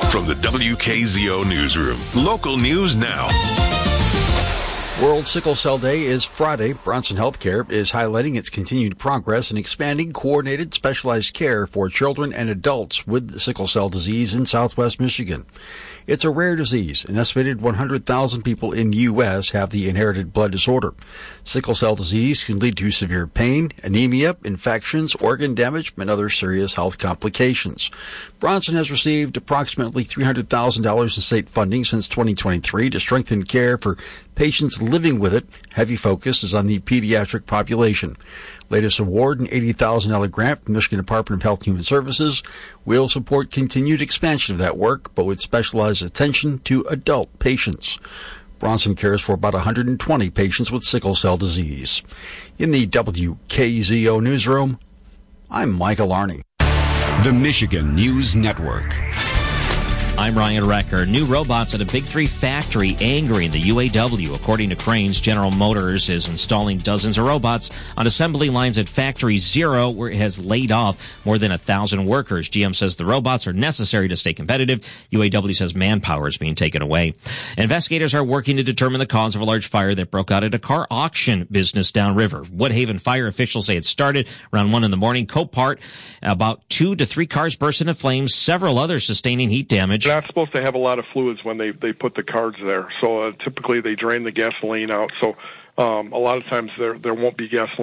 From the WKZO Newsroom, local news now. World Sickle Cell Day is Friday. Bronson Healthcare is highlighting its continued progress in expanding coordinated specialized care for children and adults with sickle cell disease in Southwest Michigan. It's a rare disease. An estimated 100,000 people in the U.S. have the inherited blood disorder. Sickle cell disease can lead to severe pain, anemia, infections, organ damage, and other serious health complications. Bronson has received approximately $300,000 in state funding since 2023 to strengthen care for patients living with it. Heavy focus is on the pediatric population. Latest award, an $80,000 grant from the Michigan Department of Health and Human Services, will support continued expansion of that work, but with specialized attention to adult patients. Bronson cares for about 120 patients with sickle cell disease. In the WKZO newsroom, I'm Michael Arney. The Michigan News Network. I'm Ryan Recker. New robots at a Big Three factory angering the UAW. According to Cranes, General Motors is installing dozens of robots on assembly lines at Factory Zero, where it has laid off more than 1,000 workers. GM says the robots are necessary to stay competitive. UAW says manpower is being taken away. Investigators are working to determine the cause of a large fire that broke out at a car auction business downriver. Woodhaven fire officials say it started around 1 in the morning. Copart, about 2 to 3 cars burst into flames, several others sustaining heat damage. They're not supposed to have a lot of fluids when they put the cards there. So typically they drain the gasoline out. So a lot of times there won't be gasoline